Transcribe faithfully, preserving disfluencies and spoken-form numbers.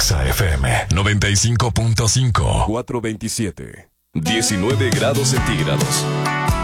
Exa F M noventa y cinco punto cinco. cuatrocientos veintisiete. diecinueve grados centígrados.